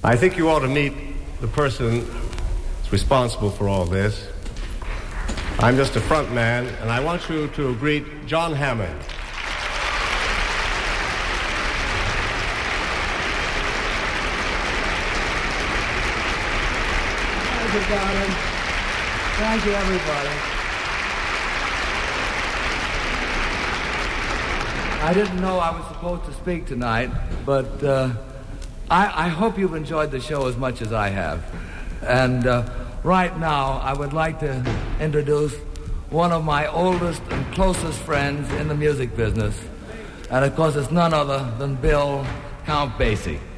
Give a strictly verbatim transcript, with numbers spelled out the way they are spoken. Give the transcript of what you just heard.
I think you ought to meet the person that's responsible for all this. I'm just a front man, and I want you to greet John Hammond. Thank you, darling. Thank you, everybody. I didn't know I was supposed to speak tonight, but uh, I, I hope you've enjoyed the show as much as I have. And uh, right now, I would like to introduce one of my oldest and closest friends in the music business. And of course, it's none other than Bill Count Basie.